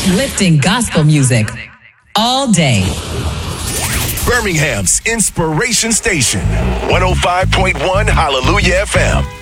Uplifting gospel music all day. Birmingham's Inspiration Station, 105.1 Hallelujah FM.